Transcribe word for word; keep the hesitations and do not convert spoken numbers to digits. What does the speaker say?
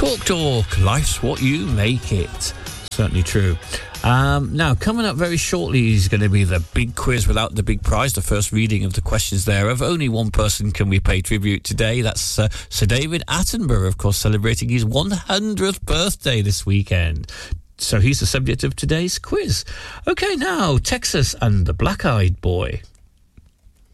Talk Talk, life's what you make it. Certainly true. Um, now, coming up very shortly is going to be the big quiz without the big prize, the first reading of the questions thereof. Only one person can we pay tribute today. That's uh, Sir David Attenborough, of course, celebrating his one hundredth birthday this weekend. So he's the subject of today's quiz. Okay, now, Texas and the Black-Eyed Boy.